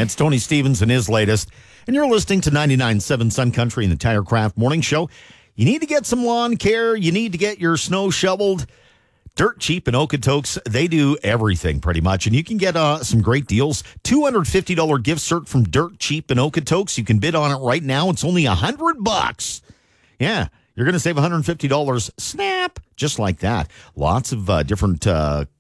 It's Tony Stevens and his latest. And you're listening to 99.7 Sun Country and the TireCraft Morning Show. You need to get some lawn care. You need to get your snow shoveled. Dirt Cheap in Okotoks, they do everything pretty much. And you can get some great deals. $250 gift cert from Dirt Cheap in Okotoks. You can bid on it right now. It's only $100. Yeah, you're going to save $150. Snap! Just like that. Lots of different